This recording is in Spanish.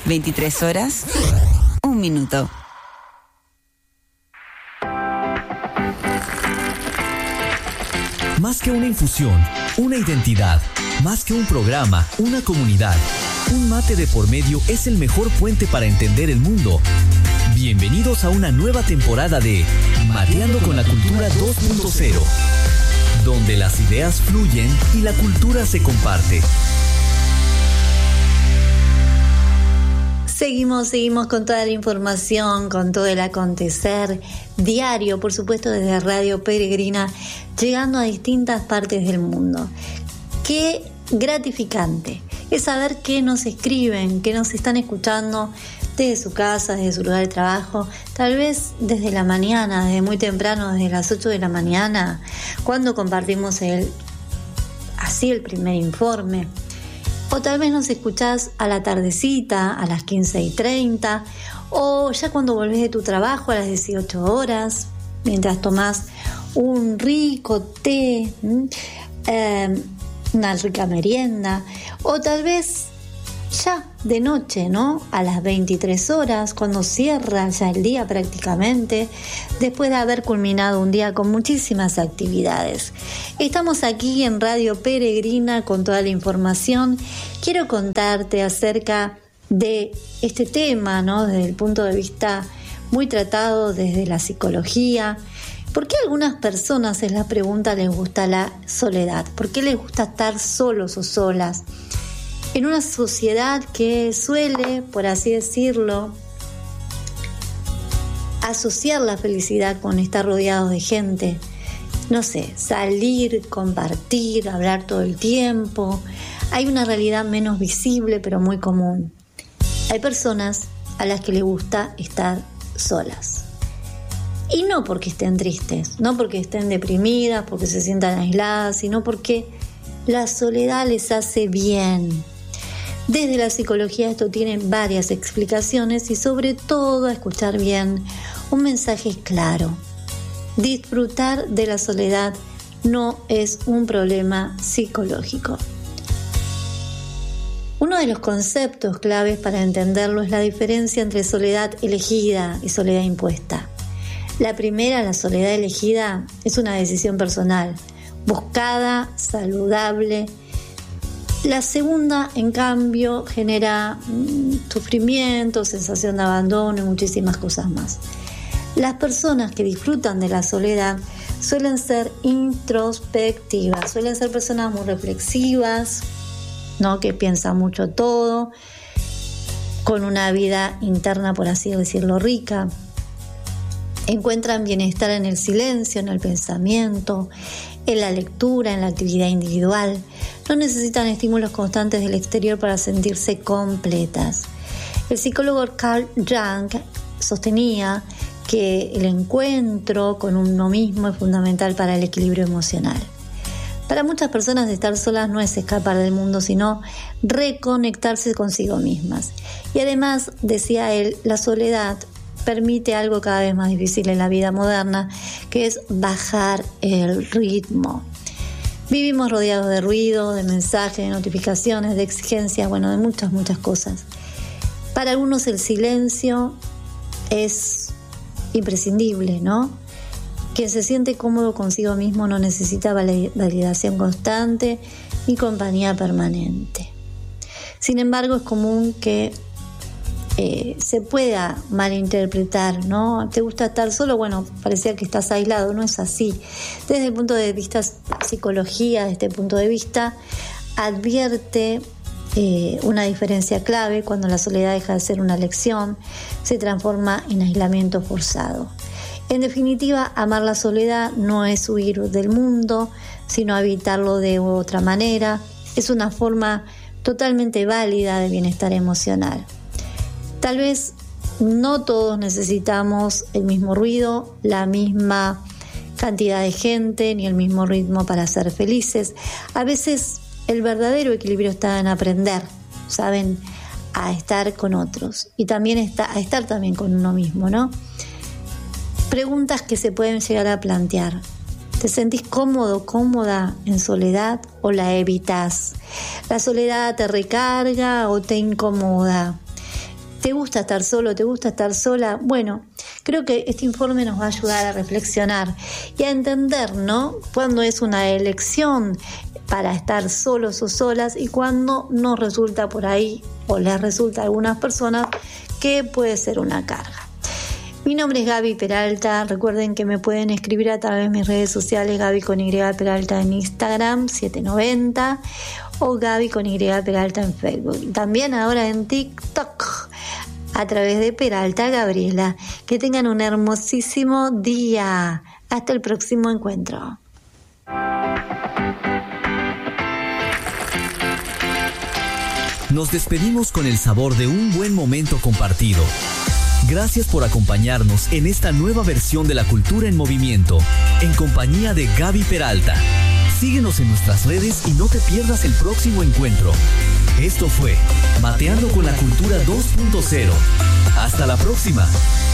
23 horas, 1 minuto. Más que una infusión, una identidad. Más que un programa, una comunidad. Un mate de por medio es el mejor puente para entender el mundo. Bienvenidos a una nueva temporada de Mateando con la Cultura 2.0, donde las ideas fluyen y la cultura se comparte. Seguimos con toda la información, con todo el acontecer diario, por supuesto desde Radio Peregrina, llegando a distintas partes del mundo. Qué gratificante es saber que nos escriben, que nos están escuchando desde su casa, desde su lugar de trabajo, tal vez desde la mañana, desde muy temprano, desde las 8 de la mañana, cuando compartimos el primer informe. O tal vez nos escuchás a la tardecita, a las 15:30, o ya cuando volvés de tu trabajo a las 18 horas, mientras tomás un rico té, una rica merienda, o tal vez ya de noche, ¿no? A las 23 horas, cuando cierra ya el día prácticamente, después de haber culminado un día con muchísimas actividades. Estamos aquí en Radio Peregrina con toda la información. Quiero contarte acerca de este tema, ¿no? Desde el punto de vista muy tratado desde la psicología. ¿Por qué a algunas personas, es la pregunta, les gusta la soledad? ¿Por qué les gusta estar solos o solas? En una sociedad que suele, por así decirlo, asociar la felicidad con estar rodeados de gente, no sé, salir, compartir, hablar todo el tiempo, hay una realidad menos visible pero muy común. Hay personas a las que les gusta estar solas. Y no porque estén tristes, no porque estén deprimidas, porque se sientan aisladas, sino porque la soledad les hace bien. Desde la psicología esto tiene varias explicaciones y sobre todo, a escuchar bien, un mensaje claro. Disfrutar de la soledad no es un problema psicológico. Uno de los conceptos claves para entenderlo es la diferencia entre soledad elegida y soledad impuesta. La primera, la soledad elegida, es una decisión personal, buscada, saludable. La segunda, en cambio, genera sufrimiento, sensación de abandono y muchísimas cosas más. Las personas que disfrutan de la soledad suelen ser introspectivas, suelen ser personas muy reflexivas, ¿no? Que piensan mucho todo, con una vida interna, por así decirlo, rica. Encuentran bienestar en el silencio, en el pensamiento, en la lectura, en la actividad individual. No necesitan estímulos constantes del exterior para sentirse completas. El psicólogo Carl Jung sostenía que el encuentro con uno mismo es fundamental para el equilibrio emocional. Para muchas personas, estar solas no es escapar del mundo, sino reconectarse consigo mismas. Y además, decía él, la soledad permite algo cada vez más difícil en la vida moderna, que es bajar el ritmo. Vivimos rodeados de ruido, de mensajes, de notificaciones, de exigencias, de muchas cosas. Para algunos el silencio es imprescindible, ¿no? Quien se siente cómodo consigo mismo no necesita validación constante ni compañía permanente. Sin embargo, es común que se pueda malinterpretar, ¿no? ¿Te gusta estar solo? Parecía que estás aislado, no es así. Desde el punto de vista psicología, desde este punto de vista, advierte una diferencia clave cuando la soledad deja de ser una elección, se transforma en aislamiento forzado. En definitiva, amar la soledad no es huir del mundo, sino habitarlo de otra manera. Es una forma totalmente válida de bienestar emocional. Tal vez no todos necesitamos el mismo ruido, la misma cantidad de gente, ni el mismo ritmo para ser felices. A veces el verdadero equilibrio está en aprender, ¿saben?, a estar con otros y también a estar también con uno mismo, ¿no? Preguntas que se pueden llegar a plantear. ¿Te sentís cómodo, cómoda en soledad o la evitas? ¿La soledad te recarga o te incomoda? ¿Te gusta estar solo? ¿Te gusta estar sola? Bueno, creo que este informe nos va a ayudar a reflexionar y a entender, ¿no?, cuándo es una elección para estar solos o solas y cuándo nos resulta por ahí, o les resulta a algunas personas, que puede ser una carga. Mi nombre es Gaby Peralta. Recuerden que me pueden escribir a través de mis redes sociales, Gaby con Y Peralta en Instagram 790 o Gaby con Y Peralta en Facebook. También ahora en TikTok a través de Peralta Gabriela. Que tengan un hermosísimo día. Hasta el próximo encuentro. Nos despedimos con el sabor de un buen momento compartido. Gracias por acompañarnos en esta nueva versión de La Cultura en Movimiento, en compañía de Gaby Peralta. Síguenos en nuestras redes y no te pierdas el próximo encuentro. Esto fue Mateando con la Cultura 2.0. Hasta la próxima.